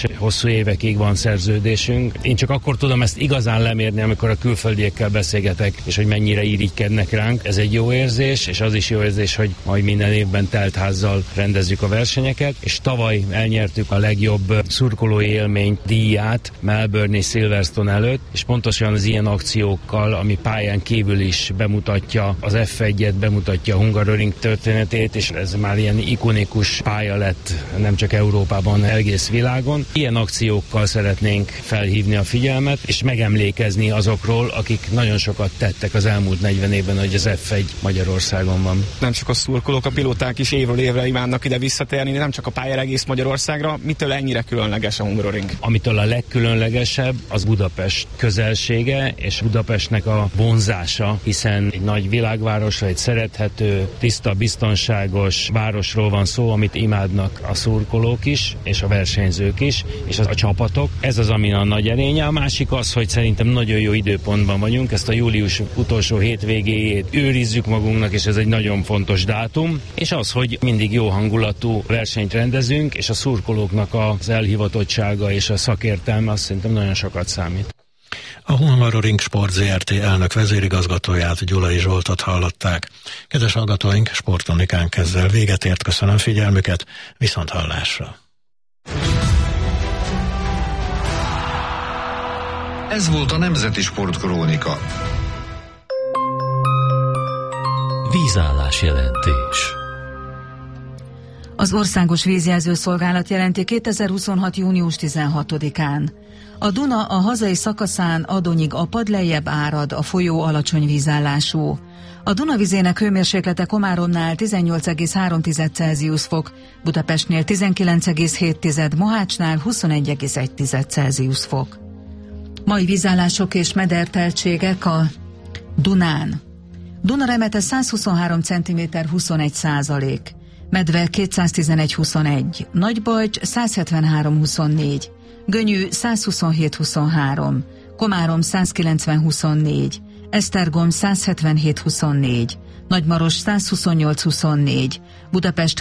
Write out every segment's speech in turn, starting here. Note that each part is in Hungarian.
és hosszú évekig van szerződésünk. Én csak akkor tudom ezt igazán lemérni, amikor a külföldiekkel beszélgetek, és hogy mennyire irigykednek ránk. Ez egy jó érzés, és az is jó érzés, hogy majd minden évben teltházzal rendezzük a versenyeket, és tavaly elnyertük a legjobb szurkolói élmény díját Melbourne és Silverstone előtt, és pontosan az ilyen akciókkal, ami pályán kívül is bemutatja az F1-et, bemutatja a Hungaroring történetét, és ez már ilyen ikonikus pálya lett nem csak Európában, egész világon. Ilyen akciókkal szeretnénk felhívni a figyelmet, és megemlékezni azokról, akik nagyon sokat tettek az elmúlt 40 évben, hogy az F1 Magyarországon van. Nem csak a szurkolók, a pilóták is évről évre imádnak ide visszatérni, nem csak a pályára, egész Magyarországra. Mitől ennyire különleges a Hungaroring? Amitől a legkülönlegesebb, az Budapest közelsége, és Budapestnek a vonzása, hiszen egy nagy világvárosra, egy szerethető, tiszta, biztonságos városról van szó, amit imádnak a szurkolók is, és a versenyzők is, és a csapatok. Ez az, ami a nagy erénye. A másik az, hogy szerintem nagyon jó időpontban vagyunk, ezt a július utolsó hétvégéjét őrizzük magunknak, és ez egy nagyon fontos dátum, és az, hogy mindig jó hangulatú versenyt rendezünk, és a szurkolóknak az elhivatottsága és a szakértelme azt szerintem nagyon sokat számít. A Hungaroring Sport Zrt. Elnök vezérigazgatóját, Gyulai Zsoltot hallották. Kedves hallgatóink, Sportkronikánk ezzel véget ért, köszönöm figyelmüket, viszont hallásra. Ez volt a Nemzeti Sportkrónika. Vízállás jelentés. Az Országos Vízjelzőszolgálat jelenti 2026. június 16-án. A Duna a hazai szakaszán Adonyig apad, lejjebb árad, a folyó alacsony vízállású. A Duna vizének hőmérséklete Komáromnál 18,3 Celsius fok, Budapestnél 19,7, Mohácsnál 21,1 Celsius fok. Mai vízállások és mederteltségek a Dunán. Dunaremete 123 cm 21%, Medve 211-21, Nagybajcs 173-24, Gönyű 127-23, Komárom 190-24, Esztergom 177-24, Nagymaros 128-24, Budapest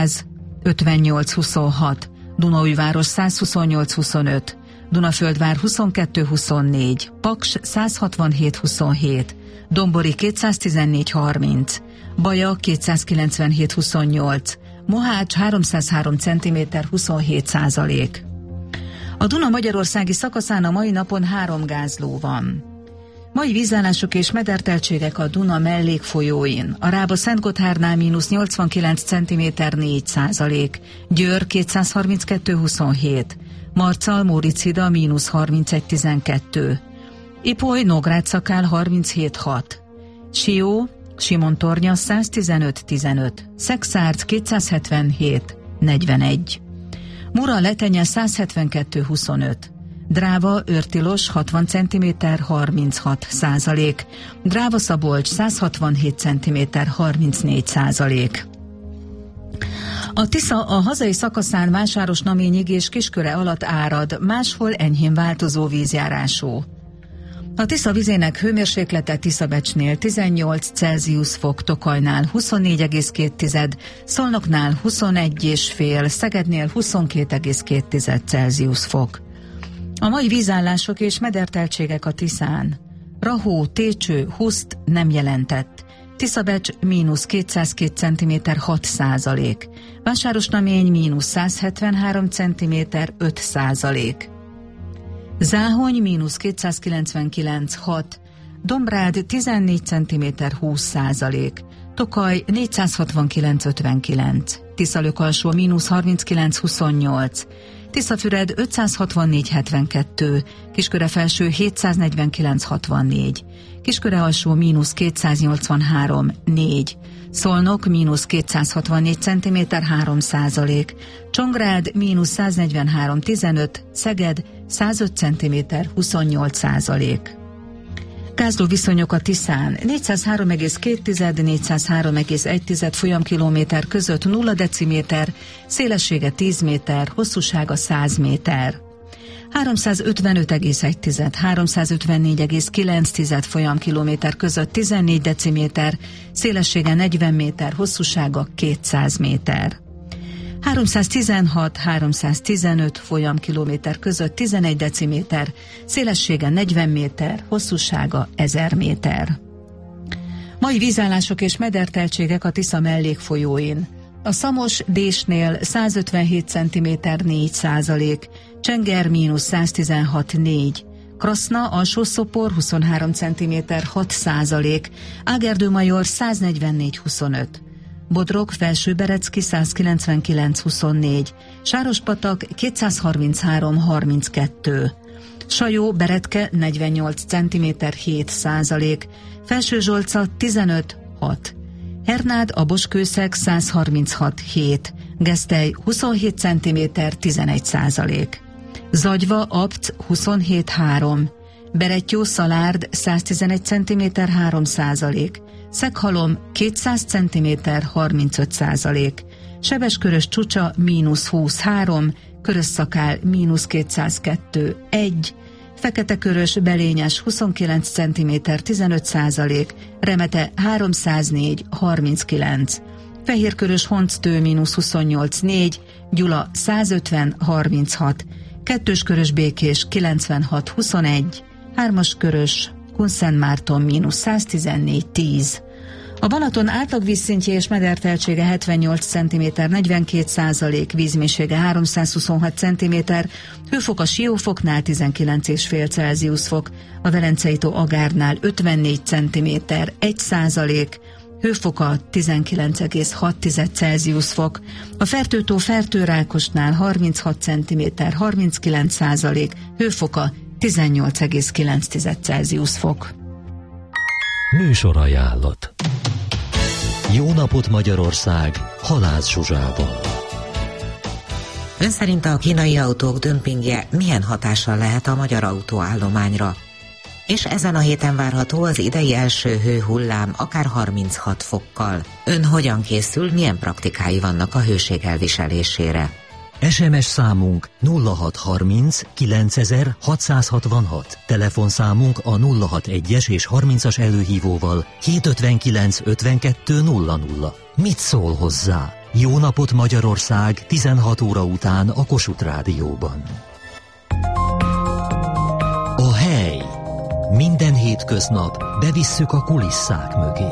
258-26, Dunaújváros 128-25, Dunaföldvár 22-24, Paks 167-27, Dombori 214-30, Baja 297-28, Mohács 303 cm 27%. A Duna magyarországi szakaszán a mai napon 3 gázló van. Mai vízállások és mederteltségek a Duna mellékfolyóin. A Rába Szentgotthárnál -89 cm 4%, Győr 232-27, Marcal Móricida -31-12, Ipoly Nógrád-Szakál 37-6, Sió Simontornya 115-15, Szekszárd 277-41, Mura Letenye 172-25, Dráva Őrtilos 60 cm 36%, Dráva Szabolcs 167 cm 34%. A Tisza a hazai szakaszán Vásáros-Naményig és Kisköre alatt árad, máshol enyhén változó vízjárású. A Tisza vizének hőmérséklete Tiszabecsnél 18 Celsius fok, Tokajnál 24,2, Szolnoknál 21,5, Szegednél 22,2 Celsius fok. A mai vízállások és mederteltségek a Tiszán. Rahó, Técső, Huszt nem jelentett. Tiszabecs -202 cm 6%, Vásáros-Namény -173 cm 5%, Záhony -299,6, Dombrád 14 cm 20%, Tokaj 469,59, Tiszalök-alsó -39,28, Tiszafüred 564,72, Kisköre-felső 749,64, Kisköre-alsó -283,4, Szolnok -264 cm 3%, Csongrád -143,15, Szeged 105 cm 28%. Gázló viszonyok a Tiszán: 403,2-403,1 folyamkilométer között 0 deciméter, szélessége 10 méter, hosszúsága 100 méter. 355,1-354,9 folyamkilométer között 14 deciméter, szélessége 40 méter, hosszúsága 200 méter. 316-315 folyamkilométer között 11 deciméter, szélessége 40 méter, hosszúsága 1000 méter. Mai vízállások és mederteltségek a Tisza mellékfolyóin. A Szamos Désnél 157 cm 4%, Csenger -116 4, Kraszna Alsó-Szopor 23 cm 6%, Ágerdő-Major 144-25, Bodrog Felső-Berecki 199-24, Sárospatak 233-32, Sajó-Beretke 48 cm 7%, Felső-Zsolca 15-6, Hernád Aboskőszeg 136-7, Gesztely 27 cm 11%, Zagyva Abc 27-3, Berettyó Szalárd 111 cm 3%, Szeghalom 200 cm 35%, Sebeskörös Csúcsa -23, Körösszakál -202 1, Fekete-Körös Belényes 29 cm 15%, Remete 304 39, Fehérkörös Honctő -28 4, Gyula 150 36, Kettőskörös Békés 96 21, Hármaskörös Kunszentmárton -114 10. A Balaton átlag vízszintje és mederteltsége 78 cm 42%, vízmélysége 326 cm, hőfok a Siófoknál 19,5 Celsius fok, a Velencei tó Agárnál 54 cm 1%, hőfoka 19,6 Celsius fok, a Fertőtó Fertőrákosnál 36 cm 39%, hőfoka 18,9 Celsius fok. Műsorajánlat. Jó napot Magyarország, Halász Zsuzsával. Ön szerint a kínai autók dömpingje milyen hatással lehet a magyar autóállományra? És ezen a héten várható az idei első hőhullám akár 36 fokkal. Ön hogyan készül, milyen praktikái vannak a hőség elviselésére? SMS számunk 0630 9666, telefonszámunk a 061-es és 30-as előhívóval 759 52 00. Mit szól hozzá? Jó napot Magyarország 16 óra után a Kossuth Rádióban. A hely. Minden hétköznap bevisszük a kulisszák mögé.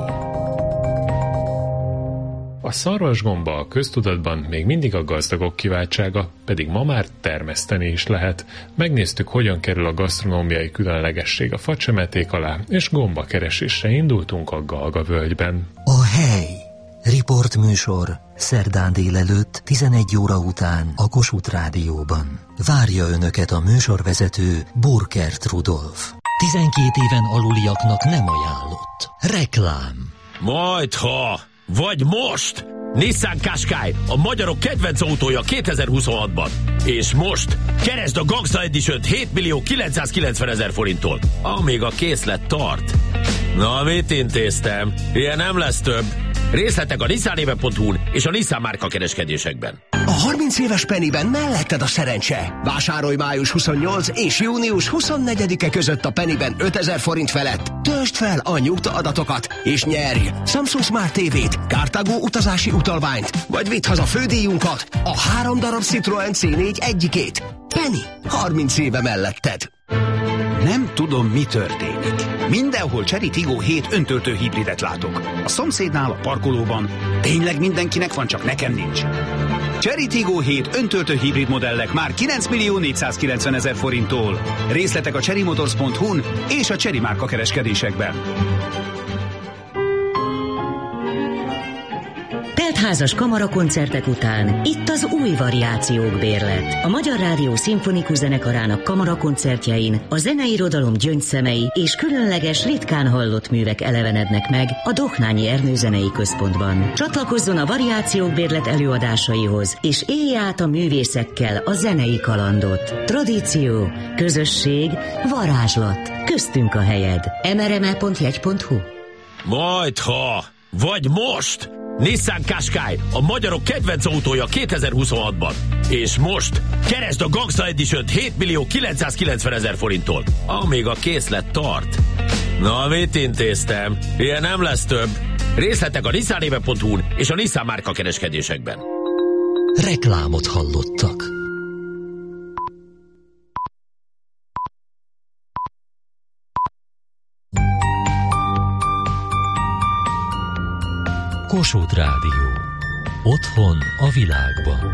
A szarvasgomba a köztudatban még mindig a gazdagok kiváltsága, pedig ma már termeszteni is lehet. Megnéztük, hogyan kerül a gasztronómiai különlegesség a facsemeték alá, és gombakeresésre indultunk a Galga völgyben. A hely. Riportműsor szerdán délelőtt 11 óra után a Kossuth Rádióban. Várja önöket a műsorvezető Burkert Rudolf. 12 éven aluliaknak nem ajánlott. Reklám. Majdha! Vagy most! Nissan Qashqai, a magyarok kedvenc autója 2026-ban. És most keresd a Gangsta Edition 7.990.000 forinttól, amíg a készlet tart. Na, mit intéztem? Ilyen nem lesz több. Részletek a nissanéve.hu-n és a Nissan márka kereskedésekben. A 30 éves Pennyben melletted a szerencse. Vásárolj május 28 és június 24-e között a Pennyben 5000 forint felett. Töltsd fel a nyugta adatokat és nyerj Samsung Smart TV-t, Cartago utazási utalványt, vagy vidd haza fődíjunkat, a 3 darab Citroen C4 egyikét. Penny, 30 éve melletted. Nem tudom, mi történik. Mindenhol Chery Tiggo 7 öntöltő hibridet látok. A szomszédnál, a parkolóban. Tényleg mindenkinek van, csak nekem nincs. Chery Tiggo 7 öntöltő hibrid modellek már 9.490.000 forinttól. Részletek a cherrymotors.hu-n és a Chery márka kereskedésekben. Teltházas kamarakoncertek után itt az új variációk bérlet. A Magyar Rádió Szimfonikus Zenekarának kamarakoncertjein a zenei irodalom gyöngyszemei és különleges, ritkán hallott művek elevenednek meg a Dohnányi Ernő Zenei Központban. Csatlakozzon a variációk bérlet előadásaihoz, és élj át a művészekkel a zenei kalandot. Tradíció, közösség, varázslat. Köztünk a helyed. mrme.jegy.hu. Majdha! Vagy most! Nissan Qashqai, a magyarok kedvenc autója 2026-ban. És most keresd a Gangsta Edition 7.990.000 forinttól, amíg a készlet tart. Na, mit intéztem? Ilyen nem lesz több. Részletek a nissanéve.hu-n és a Nissan márka kereskedésekben. Reklámot hallottak. Kossuth Rádió. Otthon a világban.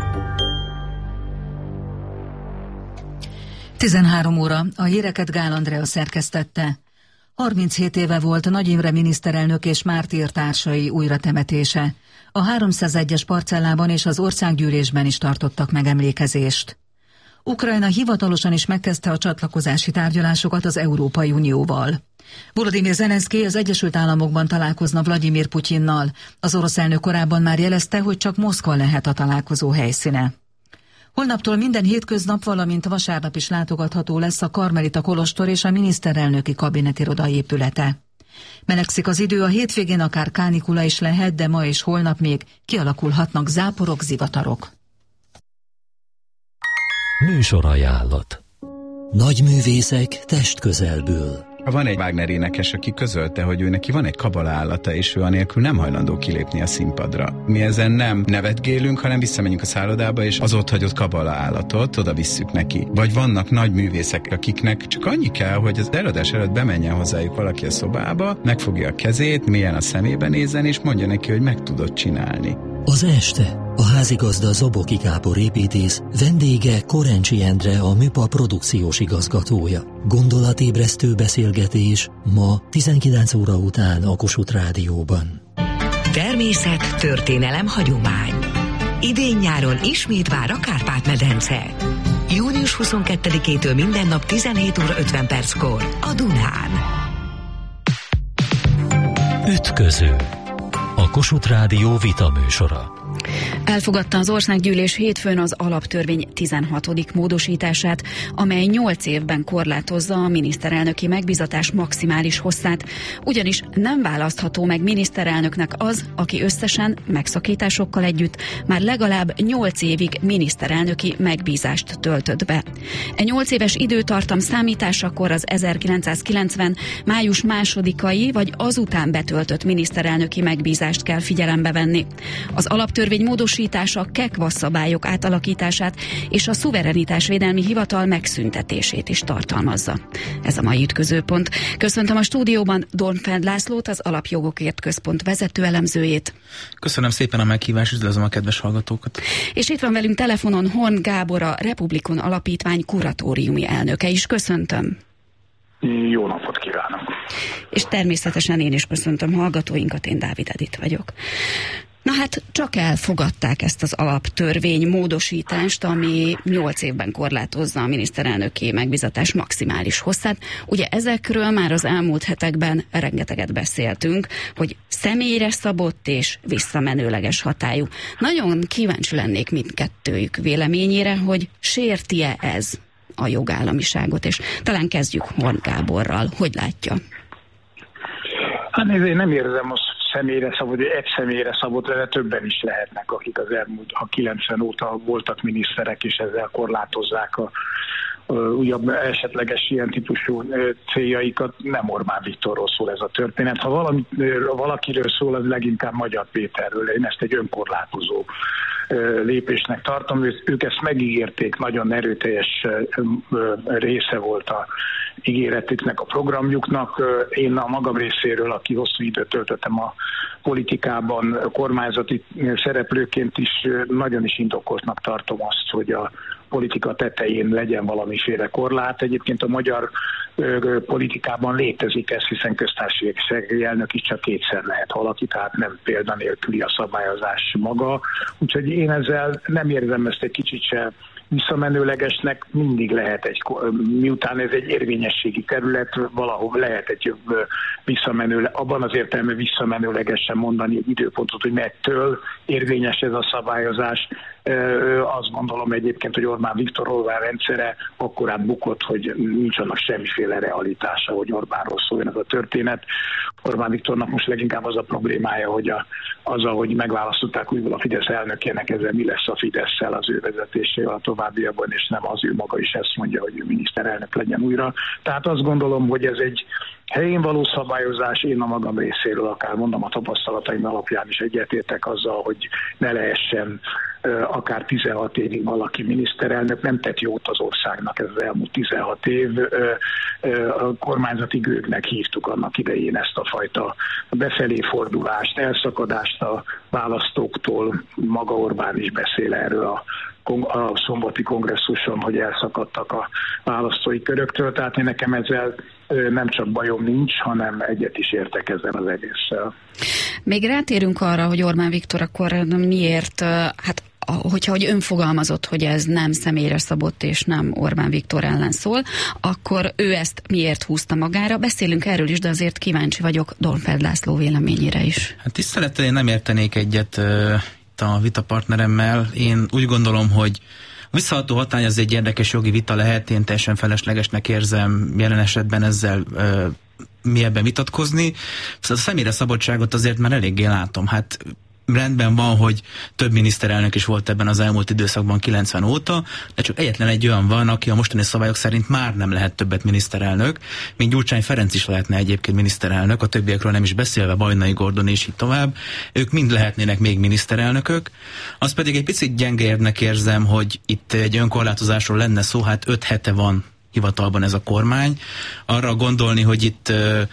13 óra. A híreket Gál Andrea szerkesztette. 37 éve volt Nagy Imre miniszterelnök és mártírtársai újratemetése. A 301-es parcellában és az országgyűlésben is tartottak megemlékezést. Ukrajna hivatalosan is megkezdte a csatlakozási tárgyalásokat az Európai Unióval. Volodymyr Zelenszkij az Egyesült Államokban találkozna Vladimir Putyinnal. Az orosz elnök korábban már jelezte, hogy csak Moszkva lehet a találkozó helyszíne. Holnaptól minden hétköznap, valamint vasárnap is látogatható lesz a Karmelita kolostor és a miniszterelnöki kabinetiroda épülete. Melegszik az idő, a hétvégén akár kánikula is lehet, de ma és holnap még kialakulhatnak záporok, zivatarok. Műsorajánlat. Nagy művészek testközelből. Van egy Wagner énekes, aki közölte, hogy ő neki van egy kabala állata, és ő anélkül nem hajlandó kilépni a színpadra. Mi ezen nem nevetgélünk, hanem visszamegyünk a szállodába, és az ott hagyott kabala állatot oda visszük neki. Vagy vannak nagy művészek, akiknek csak annyi kell, hogy az előadás előtt bemenjen hozzájuk valaki a szobába, megfogja a kezét, mélyen a szemébe nézzen, és mondja neki, hogy meg tudod csinálni. Az este a házigazda Zoboki Gábor építész, vendége Korencsi Endre, a Műpa produkciós igazgatója. Gondolatébresztő beszélgetés ma 19 óra után a Kossuth Rádióban. Természet, történelem, hagyomány. Idén-nyáron ismét vár a Kárpát-medence. Június 22-től minden nap 17 óra 50 perckor a Dunán. Ütköző. A Kossuth Rádió vitaműsora. Elfogadta az országgyűlés hétfőn az alaptörvény 16. módosítását, amely 8 évben korlátozza a miniszterelnöki megbízatás maximális hosszát, ugyanis nem választható meg miniszterelnöknek az, aki összesen megszakításokkal együtt már legalább 8 évig miniszterelnöki megbízást töltött be. E 8 éves időtartam számításakor az 1990. május 2-ai vagy azután betöltött miniszterelnöki megbízást kell figyelembe venni. Az alaptörvény módosítása a KEKVA szabályok átalakítását és a szuverenitásvédelmi hivatal megszüntetését is tartalmazza. Ez a mai ütközőpont. Köszöntöm a stúdióban Dornfeld Lászlót, az Alapjogokért Központ vezető elemzőjét. Köszönöm szépen a meghívást, üdvözlöm a kedves hallgatókat. És itt van velünk telefonon Horn Gábor, a Republikon Alapítvány kuratóriumi elnöke is. Köszöntöm. Jó napot kívánok. És természetesen én is köszöntöm hallgatóinkat, én Dávid Edith vagyok. Na hát csak elfogadták ezt az alaptörvény módosítást, ami 8 évben korlátozza a miniszterelnöki megbízatás maximális hosszát. Ugye ezekről már az elmúlt hetekben rengeteget beszéltünk, hogy személyre szabott és visszamenőleges hatályú. Nagyon kíváncsi lennék mindkettőjük véleményére, hogy sérti-e ez a jogállamiságot, és talán kezdjük Horn Gáborral. Hogy látja? Hát én nem érzem azt személyre szabott, hogy egy személyre szabott, de többen is lehetnek, akik az elmúlt 90 óta voltak miniszterek, és ezzel korlátozzák a újabb esetleges ilyen típusú céljaikat. Nem Orbán Viktorról szól ez a történet. Ha valakiről szól, az leginkább Magyar Péterről. Én ezt egy önkorlátozó lépésnek tartom. Ők ezt megígérték, nagyon erőteljes része volt a ígéretüknek, a programjuknak. Én a magam részéről, aki hosszú időt töltöttem a politikában, kormányzati szereplőként is nagyon is indokoltnak tartom azt, hogy a politika tetején legyen valamiféle korlát. Egyébként a magyar politikában létezik ez, hiszen köztársasági elnök is csak kétszer lehet valaki, tehát nem példanélküli a szabályozás maga. Úgyhogy én ezzel nem érzem ezt egy kicsit se visszamenőlegesnek, mindig lehet miután ez egy érvényességi terület, valahol lehet egy abban az értelemben visszamenőlegesen mondani egy időpontot, hogy mettől érvényes ez a szabályozás. Azt gondolom egyébként, hogy Orbán Viktor rendszere akkorát bukott, hogy nincs annak semmiféle realitása, hogy Orbánról szóljon ez a történet. Orbán Viktornak most leginkább az a problémája, hogy azzal, hogy megválasztották újból a Fidesz elnökének, ezzel mi lesz a Fidesszel, az ő vezetésével a továbbiakban, és nem az ő maga is ezt mondja, hogy ő miniszterelnök legyen újra. Tehát azt gondolom, hogy ez egy helyén való szabályozás. Én a magam részéről, akár mondom a tapasztalataim alapján is egyetértek azzal, hogy ne lehessen akár 16 évig valaki miniszterelnök, nem tett jót az országnak ez az elmúlt 16 év. A kormányzati gőgnek hívtuk annak idején ezt a fajta befelé fordulást, elszakadást a választóktól. Maga Orbán is beszél erről a szombati kongresszuson, hogy elszakadtak a választói köröktől, tehát nekem ezzel nem csak bajom nincs, hanem egyet is értek ezzel az egésszel. Még rátérünk arra, hogy Orbán Viktor akkor miért, hogy ön fogalmazott, hogy ez nem személyre szabott és nem Orbán Viktor ellen szól, akkor ő ezt miért húzta magára? Beszélünk erről is, de azért kíváncsi vagyok Dornfeld László véleményére is. Hát tisztelettel én nem értenék egyet a vitapartneremmel. Én úgy gondolom, hogy a visszaható hatály az egy érdekes jogi vita lehet, én teljesen feleslegesnek érzem jelen esetben ezzel mélyebben vitatkozni. A személyre szabadságot azért már eléggé látom. Hát rendben van, hogy több miniszterelnök is volt ebben az elmúlt időszakban 90 óta, de csak egyetlen egy olyan van, aki a mostani szabályok szerint már nem lehet többet miniszterelnök, még Gyurcsány Ferenc is lehetne egyébként miniszterelnök, a többiekről nem is beszélve, Bajnai Gordon és így tovább, ők mind lehetnének még miniszterelnökök. Az pedig egy picit gyengébbnek érzem, hogy itt egy önkorlátozásról lenne szó, hát 5 hete van hivatalban ez a kormány. Arra gondolni, hogy itt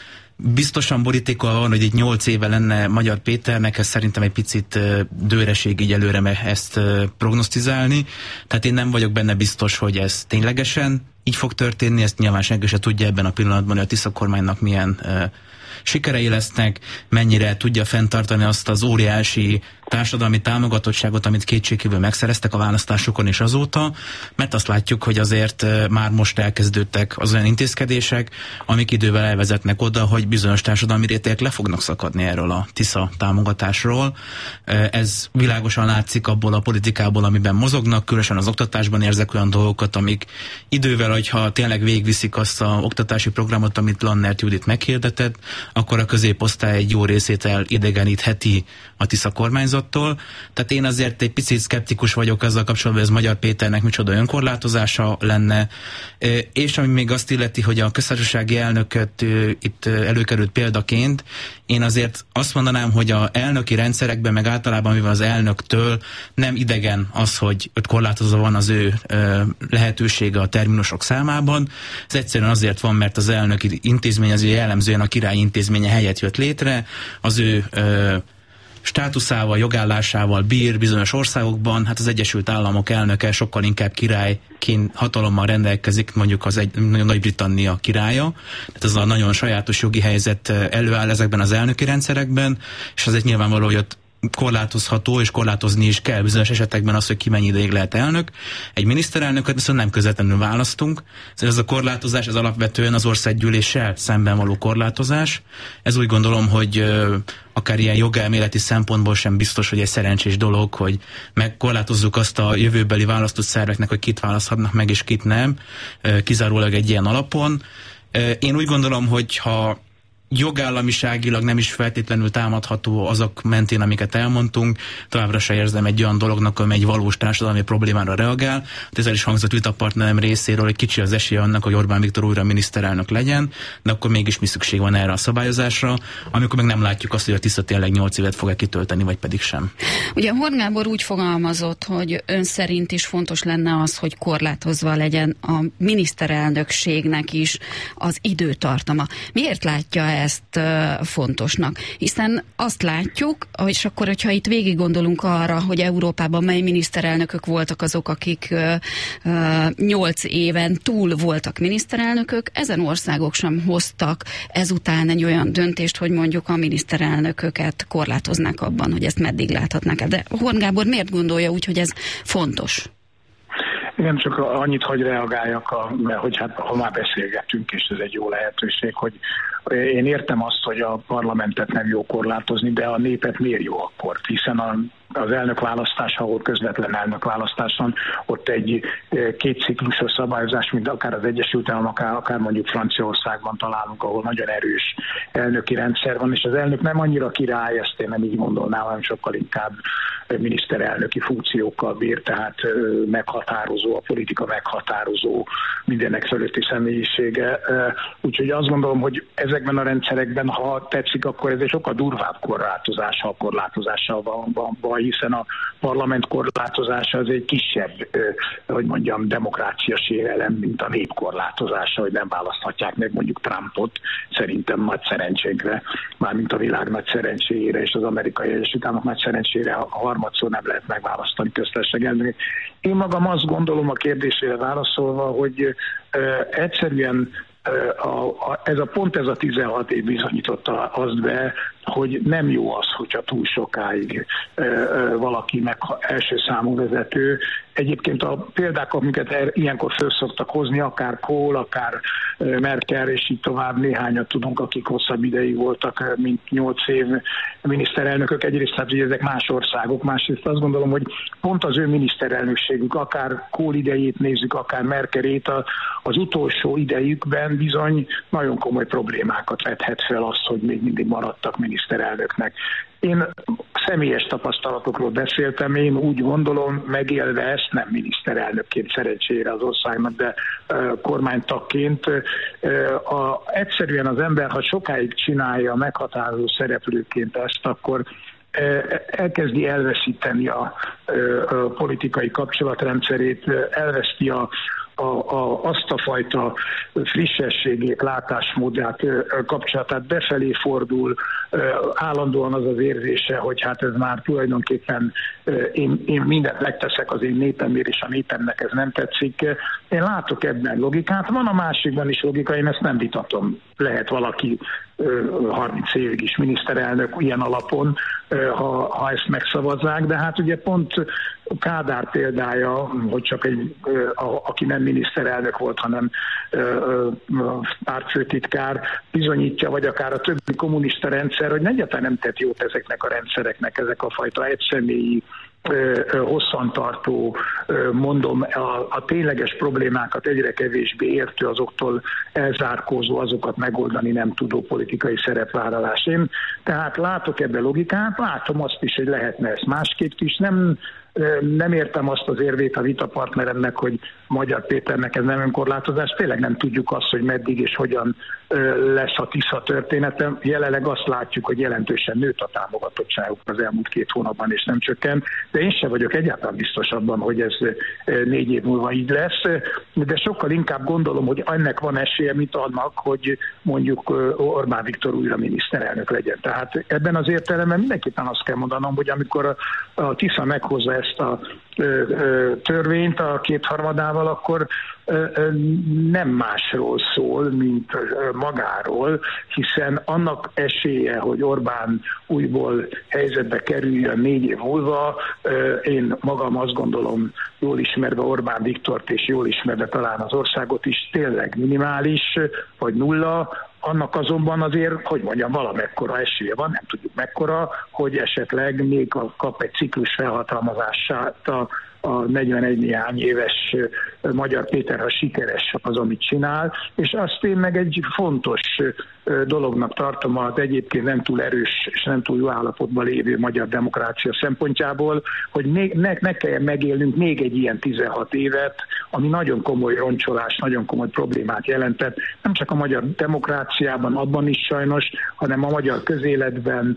biztosan borítékol van, hogy itt 8 éve lenne Magyar Péternek, ez szerintem egy picit dőreség így előre ezt prognosztizálni. Tehát én nem vagyok benne biztos, hogy ez ténylegesen így fog történni, ezt nyilván senki se tudja ebben a pillanatban, hogy a Tisza kormánynak milyen sikerei lesznek, mennyire tudja fenntartani azt az óriási társadalmi támogatottságot, amit kétségkívül megszereztek a választásokon és azóta, mert azt látjuk, hogy azért már most elkezdődtek az olyan intézkedések, amik idővel elvezetnek oda, hogy bizonyos társadalmi rétegek le fognak szakadni erről a Tisza támogatásról. Ez világosan látszik abból a politikából, amiben mozognak, különösen az oktatásban érzek olyan dolgokat, amik idővel, hogyha tényleg végviszik azt az oktatási programot, amit Lannert Judit meghirdetett, akkor a középosztály egy jó részét elidegenítheti a Tisza kormányzattól. Tehát én azért egy picit szkeptikus vagyok azzal kapcsolatban, hogy ez Magyar Péternek micsoda önkorlátozása lenne. És ami még azt illeti, hogy a köztársasági elnököt itt előkerült példaként, én azért azt mondanám, hogy a elnöki rendszerekben, meg általában mivel az elnöktől nem idegen az, hogy korlátozva van az ő lehetősége a terminusok számában. Ez egyszerűen azért van, mert az elnöki intézmény az jellemzően a király intézménye helyett jött létre, az ő státuszával, jogállásával bír bizonyos országokban, hát az Egyesült Államok elnöke sokkal inkább királyként hatalommal rendelkezik, mondjuk az Nagy-Britannia királya. Tehát ez a nagyon sajátos jogi helyzet előáll ezekben az elnöki rendszerekben, és azért nyilvánvaló, hogy ott korlátozható, és korlátozni is kell bizonyos esetekben az, hogy ki mennyi ideig lehet elnök. Egy miniszterelnököt viszont nem közvetlenül választunk. Ez a korlátozás, ez alapvetően az országgyűléssel szemben való korlátozás. Ez úgy gondolom, hogy akár ilyen jogelméleti szempontból sem biztos, hogy egy szerencsés dolog, hogy megkorlátozzuk azt a jövőbeli választott szerveknek, hogy kit választhatnak meg, és kit nem, kizárólag egy ilyen alapon. Én úgy gondolom, hogy ha jogállamiságilag nem is feltétlenül támadható azok mentén, amiket elmondtunk. Továbbra se érzem egy olyan dolognak, amely egy valós társadalmi problémára reagál. Ezzel is hangzott vitapartnerem részéről, hogy kicsi az esélye annak, hogy Orbán Viktor újra miniszterelnök legyen, de akkor mégis mi szükség van erre a szabályozásra, amikor meg nem látjuk azt, hogy a Tisza tényleg 8 évet fog-e kitölteni, vagy pedig sem. Ugye Horn Gábor úgy fogalmazott, hogy ön szerint is fontos lenne az, hogy korlátozva legyen a miniszterelnökségnek is az időtartama. Miért látja ezt fontosnak? Hiszen azt látjuk, és akkor, hogyha itt végig gondolunk arra, hogy Európában mely miniszterelnökök voltak azok, akik 8 éven túl voltak miniszterelnökök, ezen országok sem hoztak ezután egy olyan döntést, hogy mondjuk a miniszterelnököket korlátoznák abban, hogy ezt meddig láthatnák el. De Horn Gábor miért gondolja úgy, hogy ez fontos? Igen, csak annyit, hogy reagáljak, mert hogy hát ha már beszélgettünk, és ez egy jó lehetőség, hogy én értem azt, hogy a parlamentet nem jó korlátozni, de a népet miért jó akkor? Hiszen az elnökválasztás, ahol közvetlen elnökválasztás van, ott egy kétciklusos szabályozás, mint akár az Egyesült Államok, akár mondjuk Franciaországban találunk, ahol nagyon erős elnöki rendszer van, és az elnök nem annyira király, ezt én nem így gondolnám, hanem sokkal inkább miniszterelnöki funkciókkal bír, tehát meghatározó, a politika meghatározó, mindenek fölötti személyisége. Úgyhogy azt gondolom, hogy ez ezekben a rendszerekben, ha tetszik, akkor ez egy sokkal durvább korlátozással van, hiszen a parlament korlátozása az egy kisebb, hogy mondjam, demokrácia sérelem, mint a nép korlátozása, hogy nem választhatják meg mondjuk Trumpot, szerintem nagy szerencsénkre, mármint a világ nagy szerencséjére és az Amerikai Egyesült Államok nagy szerencsére a harmadszor nem lehet megválasztani köztársaság elnököt. Én magam azt gondolom a kérdésére válaszolva, hogy egyszerűen ez a 16 év bizonyította azt be, hogy nem jó az, hogyha túl sokáig valaki meg első számú vezető. Egyébként a példák, amiket ilyenkor föl szoktak hozni, akár Kohl, akár Merkel, és így tovább néhányat tudunk, akik hosszabb ideig voltak, mint 8 év miniszterelnökök. Egyrészt hát, hogy ezek más országok, másrészt azt gondolom, hogy pont az ő miniszterelnökségük, akár Kohl idejét nézzük, akár Merkelét, az utolsó idejükben bizony nagyon komoly problémákat vethet fel azt, hogy még mindig maradtak miniszterelnöknek. Én személyes tapasztalatokról beszéltem, én úgy gondolom, megélve ezt, nem miniszterelnökként szerencsére az országnak, de kormánytagként, egyszerűen az ember, ha sokáig csinálja meghatározó szereplőként ezt, akkor elkezdi elveszíteni a politikai kapcsolatrendszerét, elveszti azt a fajta frissességét, látásmódját, kapcsolatát, befelé fordul, állandóan az az érzése, hogy hát ez már tulajdonképpen én mindent megteszek az én népemért, és a népemnek ez nem tetszik. Én látok ebben logikát, van a másikban is logika, én ezt nem vitatom. Lehet valaki 30 évig is miniszterelnök ilyen alapon, ha ezt megszavazzák, de hát ugye pont Kádár példája, hogy csak aki nem miniszterelnök volt, hanem pártfőtitkár, bizonyítja, vagy akár a többi kommunista rendszer, hogy egyáltalán nem tett jót ezeknek a rendszereknek, ezek a fajta egyszemélyi, hosszantartó, mondom, a tényleges problémákat egyre kevésbé értő, azoktól elzárkózó, azokat megoldani nem tudó politikai szerepvállalás. Én tehát látok ebben logikát, látom azt is, hogy lehetne ezt másképp is, nem értem azt az érvét a vitapartneremnek, hogy Magyar Péternek ez nem önkorlátozás. Tényleg nem tudjuk azt, hogy meddig és hogyan lesz a Tisza története. Jelenleg azt látjuk, hogy jelentősen nőtt a támogatottságuk az elmúlt 2 hónapban, és nem csökken. De én sem vagyok egyáltalán biztos abban, hogy ez 4 év múlva így lesz. De sokkal inkább gondolom, hogy ennek van esélye, mint annak, hogy mondjuk Orbán Viktor újra miniszterelnök legyen. Tehát ebben az értelemben mindenképpen azt kell mondanom, hogy amikor a Tisza meghozza ezt a törvényt a 2/3-ával, akkor nem másról szól, mint magáról, hiszen annak esélye, hogy Orbán újból helyzetbe kerüljön 4 év múlva, én magam azt gondolom, jól ismerve Orbán Viktort és jól ismerve talán az országot is, tényleg minimális, vagy nulla. Annak azonban azért, hogy mondjam, valamekkora esélye van, nem tudjuk mekkora, hogy esetleg még kap egy ciklus felhatalmazását a 41 néhány éves Magyar Péter, ha sikeres az, amit csinál, és azt én meg egy fontos dolognak tartom az egyébként nem túl erős és nem túl jó állapotban lévő magyar demokrácia szempontjából, hogy ne kelljen megélnünk még egy ilyen 16 évet, ami nagyon komoly roncsolás, nagyon komoly problémát jelentett, nem csak a magyar demokráciában, abban is sajnos, hanem a magyar közéletben,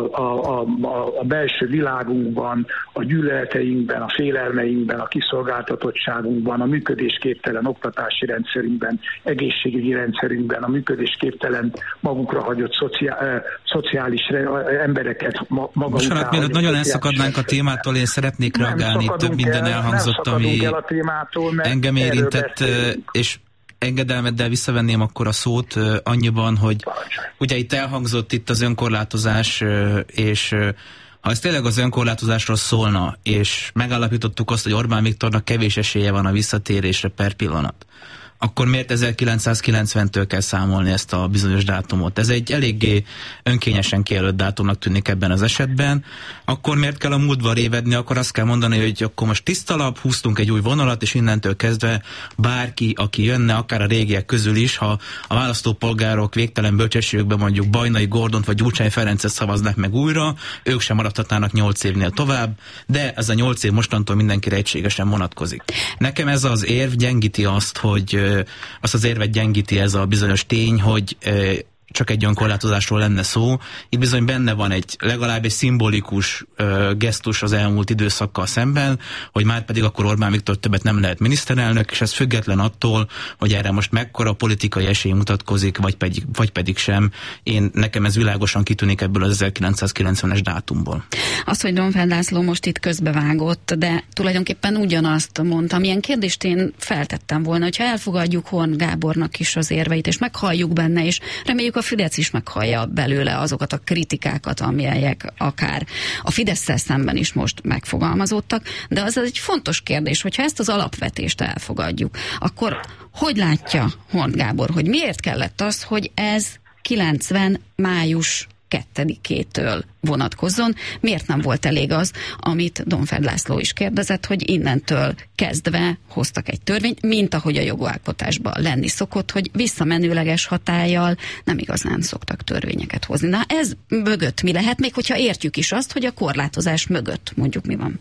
a belső világunkban, a gyűlöleteinkben, a félelmeinkben, a kiszolgáltatottságunkban, a működésképtelen oktatási rendszerünkben, egészségügyi rendszerünkben, a működésképtelen magukra hagyott szociális embereket maga után. Mielőtt nagyon elszakadnánk a témától, én szeretnék reagálni, több minden elhangzott, ami engem érintett, és engedelmeddel visszavenném akkor a szót annyiban, hogy ugye itt elhangzott itt az önkorlátozás, és ha ez tényleg az önkorlátozásról szólna, és megállapítottuk azt, hogy Orbán Viktornak kevés esélye van a visszatérésre per pillanat, akkor miért 1990-től kell számolni ezt a bizonyos dátumot? Ez egy eléggé önkényesen kijelölt dátumnak tűnik ebben az esetben. Akkor miért kell a múltba révedni? Akkor azt kell mondani, hogy akkor most tiszta lap, húztunk egy új vonalat, és innentől kezdve bárki, aki jönne, akár a régiek közül is, ha a választópolgárok végtelen bölcsességükben mondjuk Bajnai Gordont vagy Gyurcsány Ferencet szavaznak meg újra, ők sem maradhatnának 8 évnél tovább, de ez a 8 év mostantól mindenkire egységesen vonatkozik. Nekem ez az érv gyengíti azt, hogy azt az érvet gyengíti ez a bizonyos tény, hogy csak egy olyan korlátozásról lenne szó. Itt bizony benne van legalább egy szimbolikus gesztus az elmúlt időszakkal szemben, hogy már pedig akkor Orbán Viktor többet nem lehet miniszterelnök, és ez független attól, hogy erre most mekkora politikai esély mutatkozik, vagy pedig sem. Nekem ez világosan kitűnik ebből az 1990-es dátumból. Az, hogy Donfeld László most itt közbevágott, de tulajdonképpen ugyanazt mondtam, ilyen kérdést én feltettem volna, hogyha elfogadjuk Horn Gábornak is az érveit, és meghalljuk benne, és reméljük a Fidesz is meghallja belőle azokat a kritikákat, amelyek akár a Fidesszel szemben is most megfogalmazódtak, de az egy fontos kérdés, hogyha ezt az alapvetést elfogadjuk, akkor hogy látja Horn Gábor, hogy miért kellett az, hogy ez 90. május 2-től vonatkozzon. Miért nem volt elég az, amit Donfeld László is kérdezett, hogy innentől kezdve hoztak egy törvényt, mint ahogy a jogalkotásban lenni szokott, hogy visszamenőleges hatállyal nem igazán szoktak törvényeket hozni. Na ez mögött mi lehet, még hogyha értjük is azt, hogy a korlátozás mögött mondjuk mi van?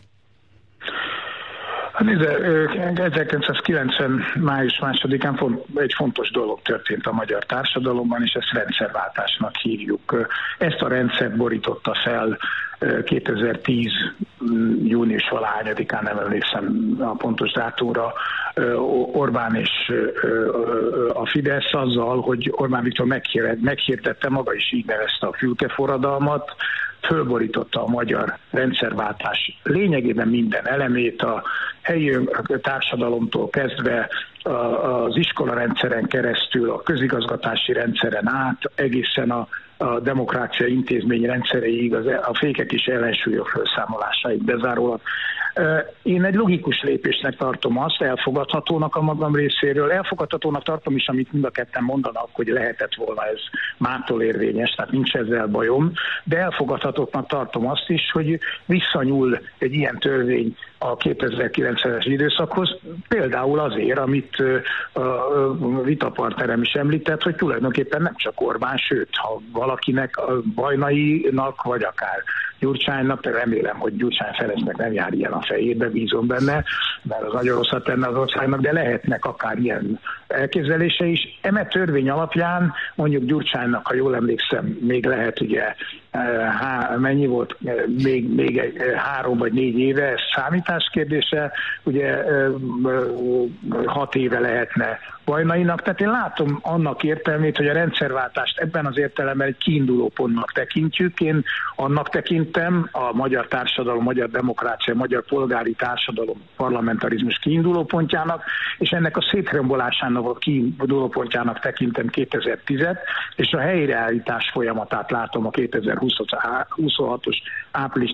1990. május 2-án egy fontos dolog történt a magyar társadalomban, és ezt rendszerváltásnak hívjuk. Ezt a rendszert borította fel 2010. június valahányadikán, nem emlékszem a pontos dátumra, Orbán és a Fidesz azzal, hogy Orbán Viktor meghirdette, maga is így nevezte a fülkeforradalmat, fölborította a magyar rendszerváltás lényegében minden elemét, a helyi társadalomtól kezdve az iskolarendszeren keresztül, a közigazgatási rendszeren át, egészen a demokrácia intézmény rendszereig, a fékek és ellensúlyok felszámolásáig bezárólag. Én egy logikus lépésnek tartom azt, elfogadhatónak a magam részéről. Elfogadhatónak tartom is, amit mind a ketten mondanak, hogy lehetett volna ez mától érvényes, tehát nincs ezzel bajom, de elfogadhatónak tartom azt is, hogy visszanyúl egy ilyen törvény a 2009-es időszakhoz, például azért, amit a vitapartnerem is említett, hogy tulajdonképpen nem csak Orbán, sőt, ha valakinek, a Vajnainak, vagy akár Gyurcsánynak, de remélem, hogy Gyurcsány Ferencnek nem jár ilyen a fejébe, bízom benne, mert az nagyon rosszat tenne az országnak, de lehetnek akár ilyen elképzelése is. Eme törvény alapján mondjuk Gyurcsánynak, ha jól emlékszem, még lehet ugye mennyi volt, még 3 vagy 4 éve, ez számítás kérdése, ugye 6 éve lehetne Vajnainak. Tehát én látom annak értelmét, hogy a rendszerváltást ebben az értelemben egy kiinduló pontnak tekintjük. Én annak tekintem a magyar társadalom, magyar demokrácia, magyar polgári társadalom parlamentarizmus kiinduló pontjának, és ennek a szétrombolásának a kiinduló pontjának tekintem 2010-et, és a helyreállítás folyamatát látom a 2026-os április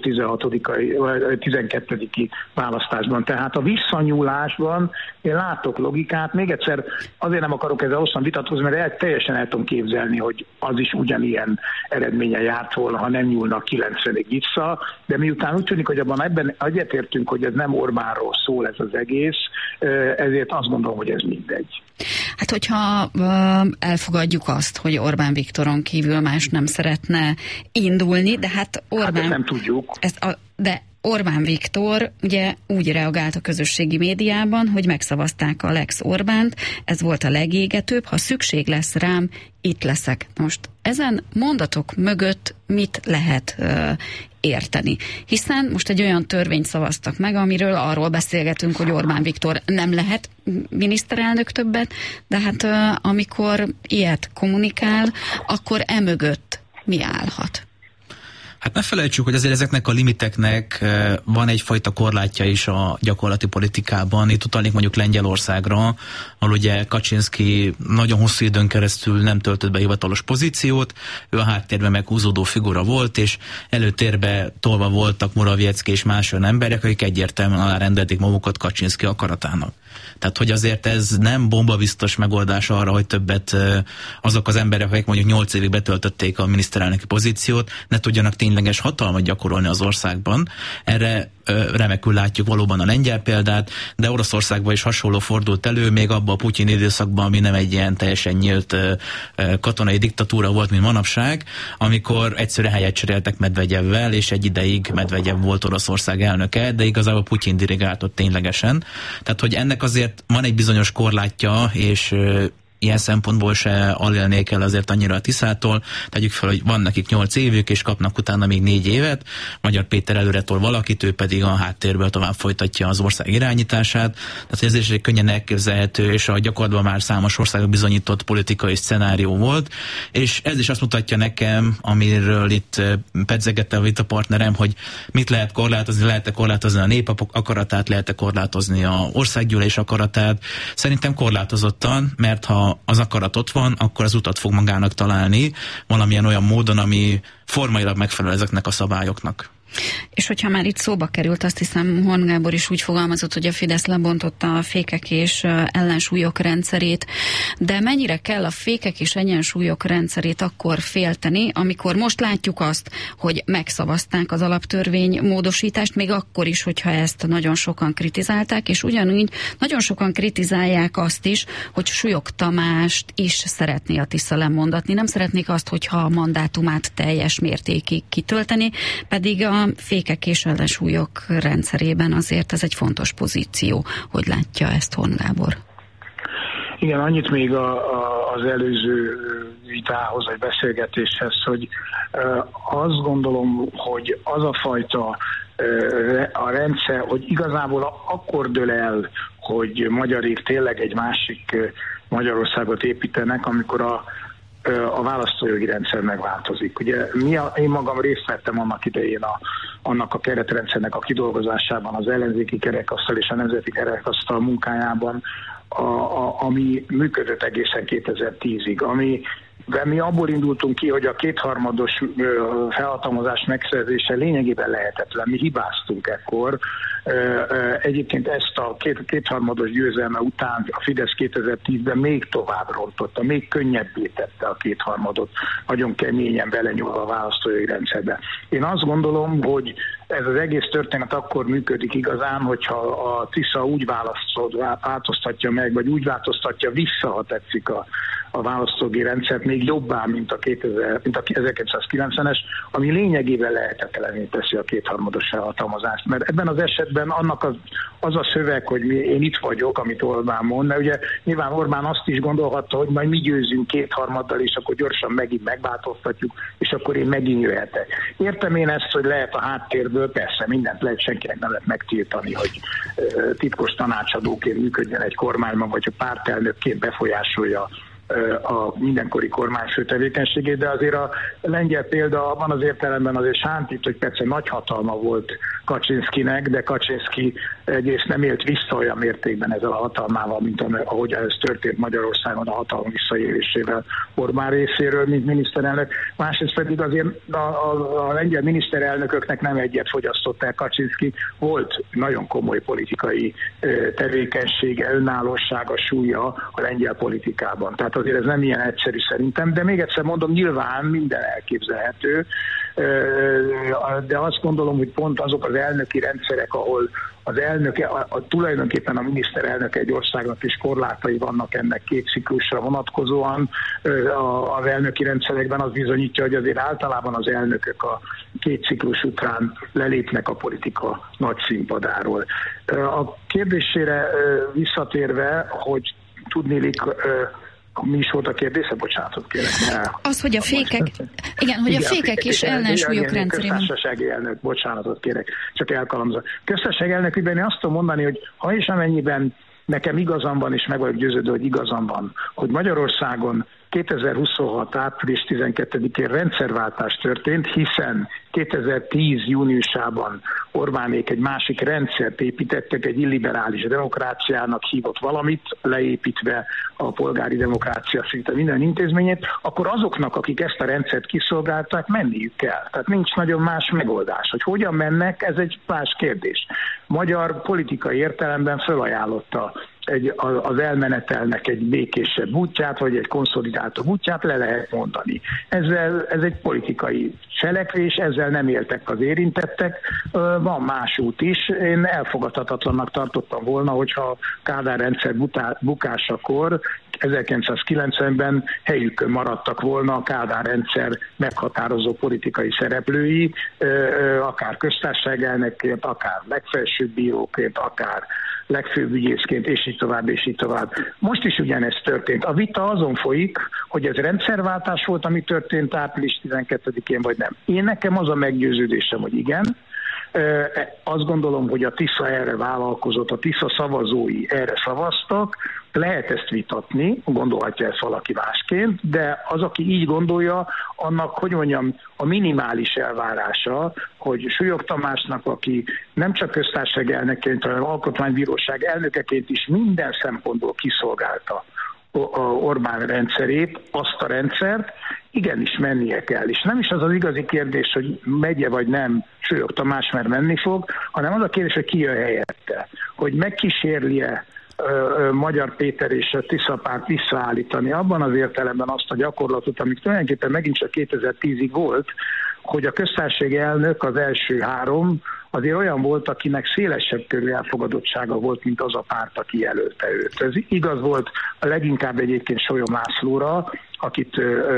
12-i választásban. Tehát a visszanyúlásban én látok logikát. Még egyszer azért nem akarok ezzel hosszan vitatkozni, mert teljesen el tudom képzelni, hogy az is ugyanilyen eredménye járt volna, ha nem nyúlnak 90-ig vissza, de miután úgy tűnik, hogy ebben egyetértünk, hogy ez nem Orbánról szól ez az egész, ezért azt gondolom, hogy ez mindegy. Hát, hogyha elfogadjuk azt, hogy Orbán Viktoron kívül más nem szeretne indulni, de hát Orbán... Hát ezt nem tudjuk. De Orbán Viktor ugye úgy reagált a közösségi médiában, hogy megszavazták a Lex Orbánt, ez volt a legégetőbb, ha szükség lesz rám, itt leszek. Most ezen mondatok mögött mit lehet érteni? Hiszen most egy olyan törvényt szavaztak meg, amiről arról beszélgetünk, hogy Orbán Viktor nem lehet miniszterelnök többet, de hát amikor ilyet kommunikál, akkor emögött mi állhat? Hát ne felejtsük, hogy azért ezeknek a limiteknek van egyfajta korlátja is a gyakorlati politikában. Itt utalnék mondjuk Lengyelországra, ahol ugye Kaczynszki nagyon hosszú időn keresztül nem töltött be hivatalos pozíciót, ő a háttérben meghúzódó figura volt, és előtérbe tolva voltak Morawiecki és más olyan emberek, akik egyértelműen alárendelték magukat Kaczynszki akaratának. Tehát, hogy azért ez nem bombabiztos megoldás arra, hogy többet azok az emberek, akik mondjuk 8 évig betöltötték a miniszterelnöki pozíciót, ne tudjanak tényleges hatalmat gyakorolni az országban. Erre remekül látjuk valóban a lengyel példát, de Oroszországban is hasonló fordult elő, még abban a Putyin időszakban, ami nem egy ilyen teljesen nyílt katonai diktatúra volt, mint manapság, amikor egyszerűen helyet cseréltek Medvegyevvel, és egy ideig Medvegyev volt Oroszország elnöke, de igazából Putyin dirigáltott ténylegesen. Tehát, hogy ennek azért van egy bizonyos korlátja, és ilyen szempontból se alélnék el azért annyira a Tiszától. Tegyük fel, hogy van nekik 8 évük, és kapnak utána még 4 évet. Magyar Péter előretol valakit, ő pedig a háttérből tovább folytatja az ország irányítását. Tehát ez is egy könnyen elképzelhető, és a gyakorlatban már számos országok bizonyított politikai szcenárió volt. És ez is azt mutatja nekem, amiről itt pedzegette a vitapartnerem, hogy mit lehet korlátozni, lehet-e korlátozni a nép akaratát, lehet-e korlátozni a országgyűlés akaratát. Szerintem korlátozottan, mert ha az akarat ott van, akkor az utat fog magának találni valamilyen olyan módon, ami formailag megfelel ezeknek a szabályoknak. És hogyha már itt szóba került, azt hiszem Horn Gábor is úgy fogalmazott, hogy a Fidesz lebontotta a fékek és ellensúlyok rendszerét, de mennyire kell a fékek és ellensúlyok rendszerét akkor félteni, amikor most látjuk azt, hogy megszavazták az alaptörvény módosítást, még akkor is, hogyha ezt nagyon sokan kritizálták, és ugyanúgy nagyon sokan kritizálják azt is, hogy Súlyog Tamást is szeretné a Tisza lemondatni. Nem szeretnék azt, hogyha a mandátumát teljes mértékig kitölteni, pedig a fékek és ellensúlyok rendszerében azért ez egy fontos pozíció. Hogy látja ezt Horn Gábor? Igen, annyit még az előző vitához, vagy beszélgetéshez, hogy azt gondolom, hogy az a fajta a rendszer, hogy igazából akkor dől el, hogy magyarék tényleg egy másik Magyarországot építenek, amikor a választójogi rendszer megváltozik. Ugye én magam részt vettem annak idején annak a keretrendszernek a kidolgozásában, az ellenzéki kerekasztal és a nemzeti kerekasztal munkájában, ami működött egészen 2010-ig, de mi abból indultunk ki, hogy a kétharmados felhatalmazás megszerzése lényegében lehetetlen. Mi hibáztunk ekkor. Egyébként ezt a kétharmados győzelme után a Fidesz 2010-ben még tovább rontotta, még könnyebbé tette a kétharmadot, nagyon keményen belenyúlva a választójogi rendszerbe. Én azt gondolom, hogy ez az egész történet akkor működik igazán, hogyha a Tisza úgy változtatja meg, vagy úgy változtatja vissza, ha tetszik a választójogi rendszert még jobbá, mint a 1990-es, ami lényegében lehetetlenné teszi a kétharmados felhatalmazást. Mert ebben az esetben annak az a szöveg, hogy én itt vagyok, amit Orbán mond, de ugye nyilván Orbán azt is gondolhatta, hogy majd mi győzünk kétharmaddal, és akkor gyorsan megint megváltoztatjuk, és akkor én megint jöhetek. Értem én ezt, hogy lehet a háttérből, persze mindent lehet, senkinek nem lehet megtiltani, hogy titkos tanácsadóként működjön egy kormányban, vagy a pártelnökként befolyásolja a mindenkori kormányfő tevékenységét, de azért a lengyel példa abban az értelemben azért sántít, hogy persze nagy hatalma volt Kaczynszkinek, de Kaczynszki egész nem élt vissza olyan mértékben ezzel a hatalmával, mint ahogy ez történt Magyarországon a hatalom visszaélésével Orbán részéről, mint miniszterelnök. Másrészt pedig azért a lengyel miniszterelnököknek nem egyet fogyasztott el Kaczynszki, volt nagyon komoly politikai tevékenysége, önállósága, súlya a lengyel politikában. Tehát azért ez nem ilyen egyszerű szerintem, de még egyszer mondom, nyilván minden elképzelhető, de azt gondolom, hogy pont azok az elnöki rendszerek, ahol az elnöke, tulajdonképpen a miniszterelnök egy országnak is korlátai vannak ennek 2 ciklusra vonatkozóan, az elnöki rendszerekben az bizonyítja, hogy azért általában az elnökök a 2 ciklus után lelépnek a politika nagy színpadáról. A kérdésére visszatérve, hogy tudnélik, mi is volt a kérdése? Bocsánatot kérek. Az, hogy a fékek, a fékek és ellensúlyok rendszerében. Köztársasági elnök, bocsánatot kérek, csak elkalamzom. Köztársasági elnökében én azt tudom mondani, hogy ha és amennyiben nekem igazam van, és meg vagyok győződő, hogy igazam van, hogy Magyarországon 2026. április 12-én rendszerváltás történt, hiszen 2010. júniusában Orbánék egy másik rendszert építettek, egy illiberális demokráciának hívott valamit, leépítve a polgári demokrácia szinte minden intézményét, akkor azoknak, akik ezt a rendszert kiszolgálták, menniük kell. Tehát nincs nagyon más megoldás. Hogy hogyan mennek, ez egy más kérdés. Magyar politikai értelemben felajánlotta az elmenetelnek egy békésebb útját, vagy egy konszolidáltabb útját le lehet mondani. Ez egy politikai cselekvés, ezzel nem éltek az érintettek, van más út is. Én elfogadhatatlannak tartottam volna, hogyha a Kádár rendszer bukásakor 1990-ben helyükön maradtak volna a Kádár rendszer meghatározó politikai szereplői, akár köztársaságelnökként, akár legfelsőbb bíróként, akár legfőbb ügyészként, és így tovább, és így tovább. Most is ugyanez történt. A vita azon folyik, hogy ez rendszerváltás volt, ami történt április 12-én, vagy nem. Én nekem az a meggyőződésem, hogy igen. Azt gondolom, hogy a Tisza erre vállalkozott, a Tisza szavazói erre szavaztak, lehet ezt vitatni, gondolhatja ezt valaki másként, de az, aki így gondolja, annak, hogy mondjam, a minimális elvárása, hogy Súlyog Tamásnak, aki nem csak köztársaság elnökeként, hanem alkotmánybíróság elnökeként is minden szempontból kiszolgálta Orbán rendszerét, azt a rendszert, igenis mennie kell. És nem is az az igazi kérdés, hogy megye vagy nem Súlyog Tamás, mert menni fog, hanem az a kérdés, hogy ki jön helyette. Hogy megkísérli-e Magyar Péter és a Tisza párt visszaállítani abban az értelemben azt a gyakorlatot, amik tulajdonképpen megint csak 2010-ig volt, hogy a köztársasági elnök, az első három, azért olyan volt, akinek szélesebb körű elfogadottsága volt, mint az a párt, aki jelölte őt. Ez igaz volt a leginkább egyébként Solyom Lászlóra, akit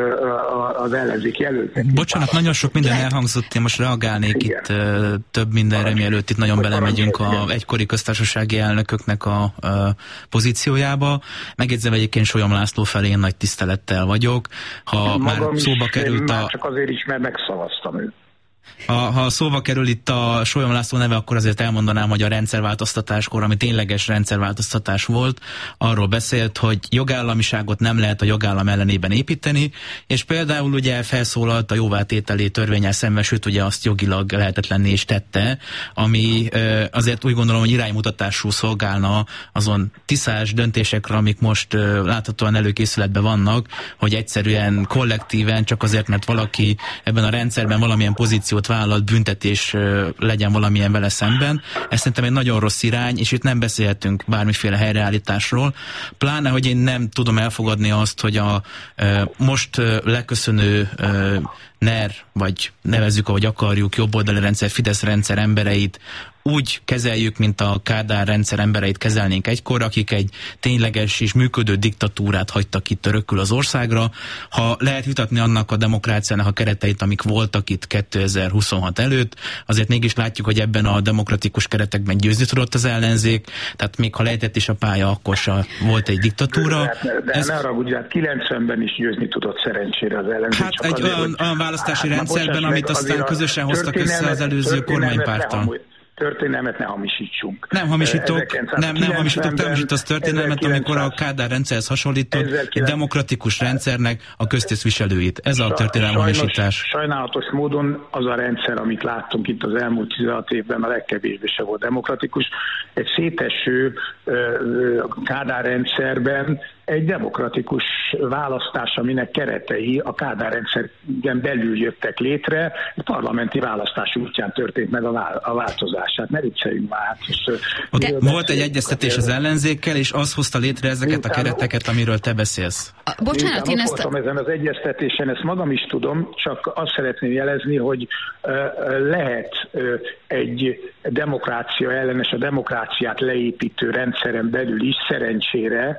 az ellenzék jelölt. Bocsánat, nagyon sok minden elhangzott, én most reagálnék. Igen. Itt több mindenre, mielőtt itt nagyon belemegyünk a egykori köztársasági elnököknek a pozíciójába. Megjegyzem, egyébként Solyom László felé én nagy tisztelettel vagyok. Ha már szóba került csak azért is, mert megszavaztam őt. Ha szóba kerül itt a Solyom László neve, akkor azért elmondanám, hogy a rendszerváltoztatáskor, ami tényleges rendszerváltoztatás volt, arról beszélt, hogy jogállamiságot nem lehet a jogállam ellenében építeni, és például ugye felszólalt a jóvátételi törvénnyel szemben, sőt ugye azt jogilag lehetetlenné is tette, ami azért úgy gondolom, hogy iránymutatású szolgálna azon tiszás döntésekre, amik most láthatóan előkészületben vannak, hogy egyszerűen kollektíven, csak azért, mert valaki ebben a rendszerben valamilyen pozíciót vállalt, büntetés legyen valamilyen vele szemben. Ez szerintem egy nagyon rossz irány, és itt nem beszélhetünk bármiféle helyreállításról. Pláne, hogy én nem tudom elfogadni azt, hogy a most leköszönő NER, vagy nevezzük, ahogy akarjuk, jobboldali rendszer, Fidesz rendszer embereit úgy kezeljük, mint a Kádár rendszer embereit kezelnénk egykor, akik egy tényleges és működő diktatúrát hagytak itt örökül az országra. Ha lehet vitatni annak a demokráciának a kereteit, amik voltak itt 2026 előtt, azért mégis látjuk, hogy ebben a demokratikus keretekben győzni tudott az ellenzék, tehát még ha lehetett is a pálya, akkor sem volt egy diktatúra. De ne haragudj, 90-ben is győzni tudott szerencsére az ellenzék. Hát egy olyan választási rendszerben, amit aztán közösen hoztak össze az előző kormánypárttal. Történelmet ne hamisítsunk. Nem hamisítok, nem hamisítasz történelmet, amikor a Kádár rendszerhez hasonlított egy demokratikus rendszernek a köztisztviselőit. Ez a történelem hamisítás. Sajnálatos módon az a rendszer, amit láttunk itt az elmúlt 16 évben, a legkevésbé se volt demokratikus. Egy széteső Kádár rendszerben egy demokratikus választás, aminek keretei a Kádár rendszeren belül jöttek létre, a parlamenti választás útján történt meg a változás. Hát ne vicceljünk már. Volt egy egyeztetés az ellenzékkel, és az hozta létre ezeket a kereteket, amiről te beszélsz. Bocsánat, én ezt... ezen az egyeztetésen, ezt magam is tudom, csak azt szeretném jelezni, hogy lehet egy demokrácia ellenes, a demokráciát leépítő rendszeren belül is szerencsére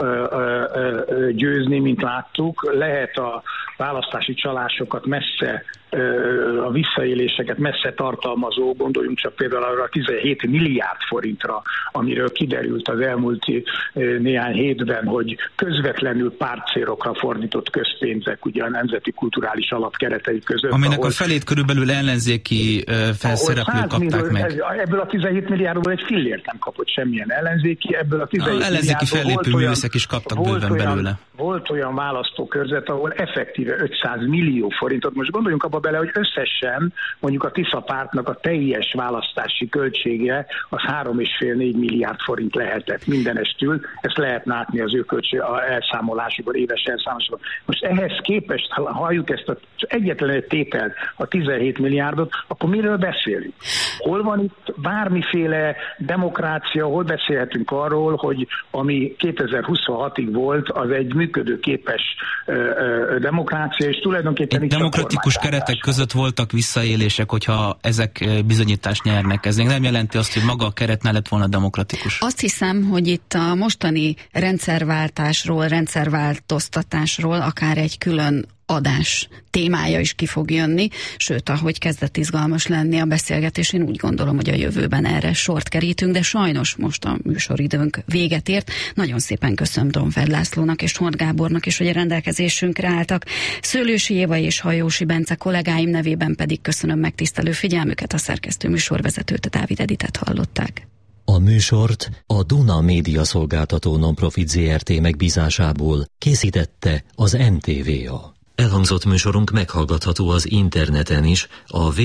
győzni, mint láttuk. Lehet a választási csalásokat messze, a visszaéléseket messze tartalmazó, gondoljunk csak például arra a 17 milliárd forintra, amiről kiderült az elmúlt néhány hétben, hogy közvetlenül pártcélokra fordított közpénzek, ugye a Nemzeti Kulturális Alap keretei között. Aminek a felét körülbelül ellenzéki felszereplők kapták meg. Ebből a 17 milliárdból egy fillért nem kapott semmilyen ellenzéki, ebből a 17 ellenzéki fellépő művészek is kaptak bőven belőle. Volt olyan választókörzet, ahol effektíve 500 millió forintot, most gondoljunk abba bele, hogy összesen mondjuk a Tisza pártnak a teljes választási költsége az 3,5-4 milliárd forint lehetett mindenestül, ezt lehet látni az ő elszámolásukban, éves elszámolásukban. Most ehhez képest, ha halljuk ezt az egyetlen egy tételt, a 17 milliárdot, akkor miről beszélünk? Hol van itt bármiféle demokrácia, hol beszélhetünk arról, hogy ami 2026-ig volt, az egy működőképes demokrácia, és tulajdonképpen itt demokratikus keretek között voltak visszaélések, hogyha ezek bizonyítást nyernek. Ez nem jelenti azt, hogy maga a keret ne lett volna demokratikus. Azt hiszem, hogy itt a mostani rendszerváltásról, rendszerváltoztatásról akár egy külön adás témája is ki fog jönni, sőt, ahogy kezdett izgalmas lenni a beszélgetés, én úgy gondolom, hogy a jövőben erre sort kerítünk, de sajnos most a műsoridőnk véget ért. Nagyon szépen köszönöm Dronfeld Lászlónak és Horn Gábornak is, hogy a rendelkezésünkre álltak. Szőlősi Éva és Hajósi Bence kollégáim nevében pedig köszönöm megtisztelő figyelmüket, a szerkesztő műsorvezetőt, a Dávid Editet hallották. A műsort a Duna Média Szolgáltató Nonprofit Zrt. Megbízásából készítette az NTVA. Elhangzott műsorunk meghallgatható az interneten is, a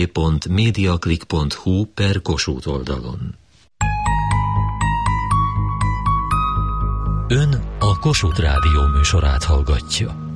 www.mediaclick.hu/Kossuth oldalon. Ön a Kossuth Rádió műsorát hallgatja.